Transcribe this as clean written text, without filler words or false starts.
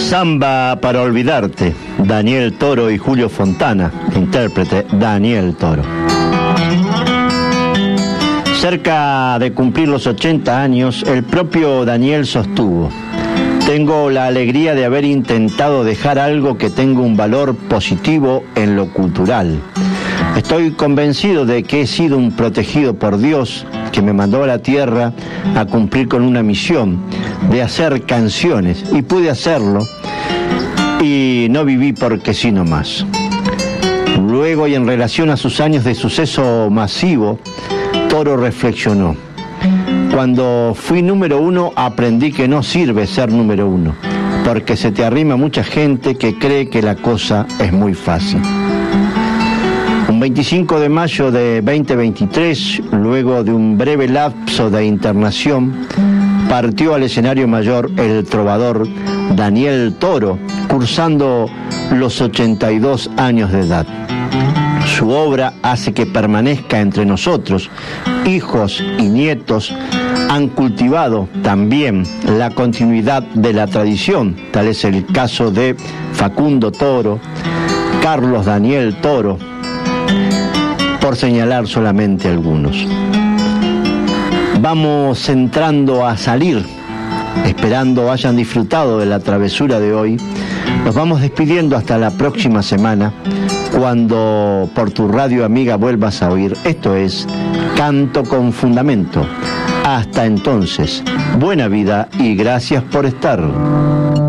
Samba para olvidarte, Daniel Toro y Julio Fontana, intérprete Daniel Toro. Cerca de cumplir los 80 años, el propio Daniel sostuvo: tengo la alegría de haber intentado dejar algo que tenga un valor positivo en lo cultural. Estoy convencido de que he sido un protegido por Dios, que me mandó a la tierra a cumplir con una misión de hacer canciones, y pude hacerlo, y no viví porque sí nomás. Luego, y en relación a sus años de suceso masivo, Toro reflexionó: cuando fui número uno aprendí que no sirve ser número uno, porque se te arrima mucha gente que cree que la cosa es muy fácil. Un 25 de mayo de 2023, luego de un breve lapso de internación, partió al escenario mayor el trovador Daniel Toro, cursando los 82 años de edad. Su obra hace que permanezca entre nosotros. Hijos y nietos han cultivado también la continuidad de la tradición. Tal es el caso de Facundo Toro, Carlos Daniel Toro, por señalar solamente algunos. Vamos entrando a salir, esperando hayan disfrutado de la travesura de hoy. Nos vamos despidiendo hasta la próxima semana, cuando por tu radio amiga vuelvas a oír. Esto es Canto con Fundamento. Hasta entonces, buena vida y gracias por estar.